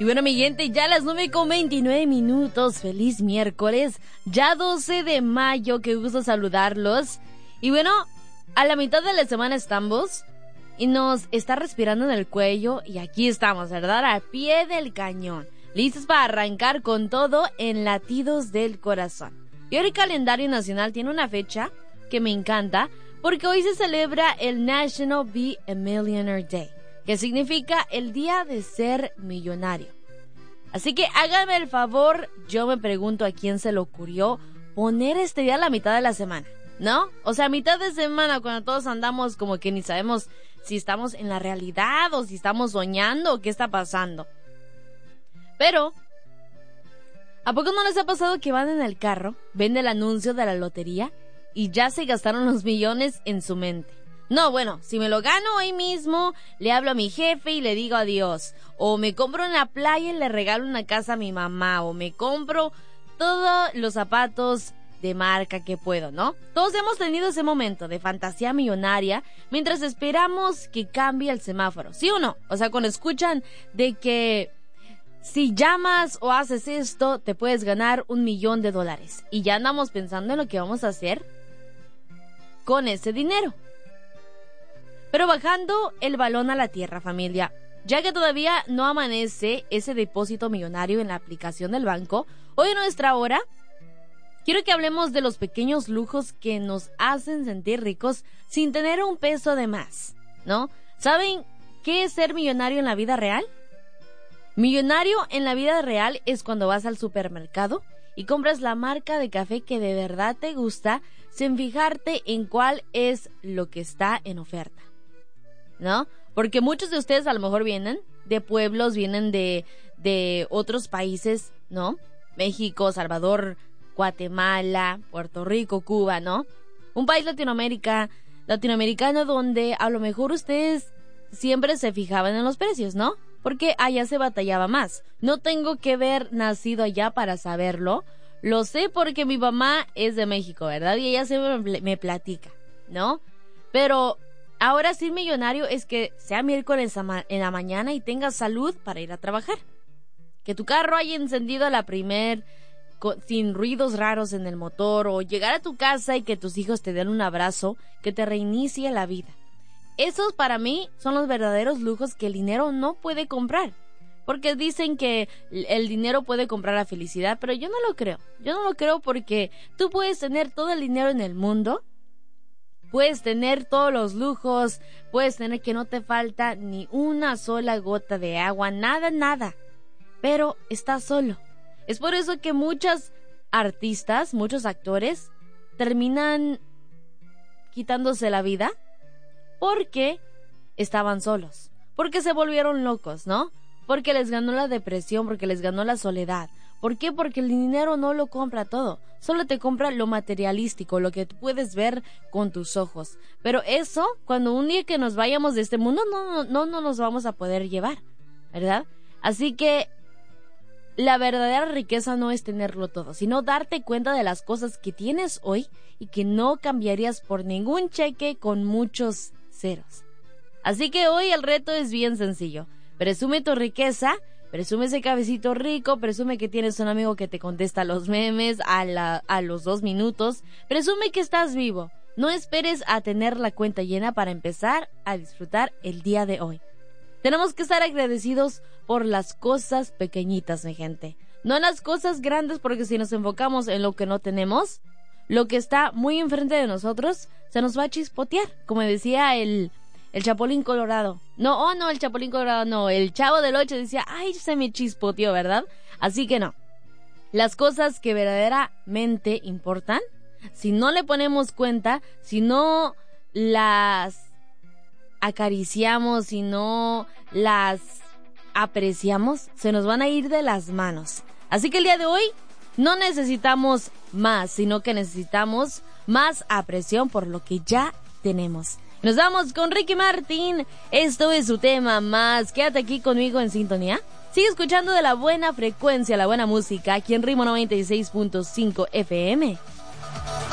Y bueno, mi gente, ya a las 9:29. Feliz miércoles, ya 12 de mayo, qué gusto saludarlos. Y bueno, a la mitad de la semana estamos y nos está respirando en el cuello y aquí estamos, ¿verdad? Al pie del cañón, listos para arrancar con todo en latidos del corazón. Y hoy el calendario nacional tiene una fecha que me encanta porque hoy se celebra el National Be a Millionaire Day, que significa el día de ser millonario. Así que háganme el favor, yo me pregunto a quién se le ocurrió poner este día a la mitad de la semana, ¿no? O sea, mitad de semana cuando todos andamos como que ni sabemos si estamos en la realidad o si estamos soñando o qué está pasando. Pero, ¿a poco no les ha pasado que van en el carro, ven el anuncio de la lotería y ya se gastaron los millones en su mente? No, bueno, si me lo gano hoy mismo, le hablo a mi jefe y le digo adiós. O me compro en la playa y le regalo una casa a mi mamá. O me compro todos los zapatos de marca que puedo, ¿no? Todos hemos tenido ese momento de fantasía millonaria mientras esperamos que cambie el semáforo, ¿sí o no? O sea, cuando escuchan de que si llamas o haces esto, te puedes ganar $1,000,000. Y ya andamos pensando en lo que vamos a hacer con ese dinero. Pero bajando el balón a la tierra, familia, ya que todavía no amanece ese depósito millonario en la aplicación del banco, hoy en nuestra hora quiero que hablemos de los pequeños lujos que nos hacen sentir ricos sin tener un peso de más, ¿no? ¿Saben qué es ser millonario en la vida real? Millonario en la vida real es cuando vas al supermercado y compras la marca de café que de verdad te gusta sin fijarte en cuál es lo que está en oferta, ¿no? Porque muchos de ustedes a lo mejor vienen de pueblos, vienen de otros países, ¿no? México, Salvador, Guatemala, Puerto Rico, Cuba, ¿no? Un país latinoamericano donde a lo mejor ustedes siempre se fijaban en los precios, ¿no? Porque allá se batallaba más. No tengo que haber nacido allá para saberlo. Lo sé porque mi mamá es de México, ¿verdad? Y ella siempre me platica, ¿no? Pero ahora ser millonario es que sea miércoles en la mañana y tengas salud para ir a trabajar. Que tu carro haya encendido a la sin ruidos raros en el motor, o llegar a tu casa y que tus hijos te den un abrazo que te reinicie la vida. Esos para mí son los verdaderos lujos que el dinero no puede comprar. Porque dicen que el dinero puede comprar la felicidad, pero yo no lo creo. Yo no lo creo porque tú puedes tener todo el dinero en el mundo, puedes tener todos los lujos, puedes tener que no te falta ni una sola gota de agua, nada, pero estás solo. Es por eso que muchos artistas, muchos actores terminan quitándose la vida porque estaban solos, porque se volvieron locos, ¿no? Porque les ganó la depresión, porque les ganó la soledad. ¿Por qué? Porque el dinero no lo compra todo, solo te compra lo materialístico, lo que tú puedes ver con tus ojos. Pero eso, cuando un día que nos vayamos de este mundo, no nos vamos a poder llevar, ¿verdad? Así que la verdadera riqueza no es tenerlo todo, sino darte cuenta de las cosas que tienes hoy y que no cambiarías por ningún cheque con muchos ceros. Así que hoy el reto es bien sencillo. Presume tu riqueza, presume ese cabecito rico, presume que tienes un amigo que te contesta los memes a los 2 minutos, presume que estás vivo. No esperes a tener la cuenta llena para empezar a disfrutar el día de hoy. Tenemos que estar agradecidos por las cosas pequeñitas, mi gente. No en las cosas grandes, porque si nos enfocamos en lo que no tenemos, lo que está muy enfrente de nosotros se nos va a chispotear, como decía el Chapulín Colorado. No, el Chapulín Colorado no. El Chavo del Ocho decía, ay, se me chispoteó, ¿verdad? Así que no. Las cosas que verdaderamente importan, si no le ponemos cuenta, si no las acariciamos, si no las apreciamos, se nos van a ir de las manos. Así que el día de hoy no necesitamos más, sino que necesitamos más apreciación por lo que ya tenemos. Nos vamos con Ricky Martin. Esto es su tema más. Quédate aquí conmigo en sintonía. Sigue escuchando de la buena frecuencia, la buena música, aquí en Ritmo 96.5 FM.